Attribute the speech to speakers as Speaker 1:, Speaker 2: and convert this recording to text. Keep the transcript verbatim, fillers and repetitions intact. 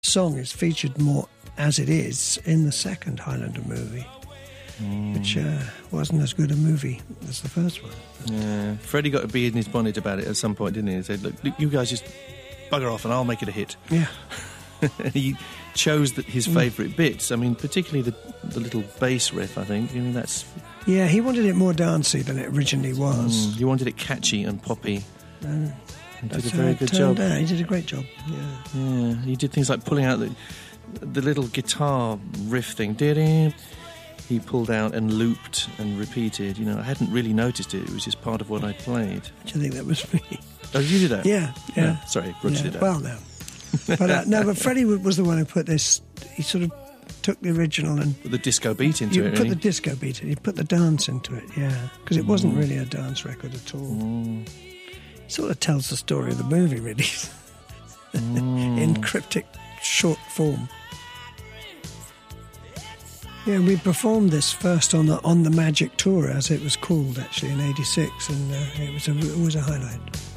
Speaker 1: song is featured more as it is in the second Highlander movie, mm. which uh, wasn't as good a movie as the first one.
Speaker 2: Yeah, Freddie got a bee in his bonnet about it at some point, didn't he? He said, look, you guys just bugger off and I'll make it a hit.
Speaker 1: Yeah.
Speaker 2: He chose the, his favourite bits. I mean, particularly the the little bass riff, I think. I mean, that's...
Speaker 1: Yeah, he wanted it more dancey than it originally was.
Speaker 2: Mm, he wanted it catchy and poppy.
Speaker 1: Uh,
Speaker 2: he did a very good job.
Speaker 1: Out. He did a great job, yeah.
Speaker 2: Yeah, he did things like pulling out the, the little guitar riff thing. He pulled out and looped and repeated. You know, I hadn't really noticed it. It was just part of what I played.
Speaker 1: Do you think that was me?
Speaker 2: Oh, you did that?
Speaker 1: Yeah, yeah.
Speaker 2: No, sorry, Brooks
Speaker 1: yeah.
Speaker 2: did that.
Speaker 1: Well, no. But uh, no, but Freddie was the one who put this. He sort of took the original and
Speaker 2: put the disco beat into
Speaker 1: you
Speaker 2: it.
Speaker 1: You put
Speaker 2: really.
Speaker 1: the disco beat in. You put the dance into it. Yeah, because it wasn't really a dance record at all.
Speaker 2: Mm.
Speaker 1: It sort of tells the story of the movie, really, mm. in cryptic short form. Yeah, we performed this first on the on the Magic Tour, as it was called, actually in eighty-six, and uh, it was a it was a highlight.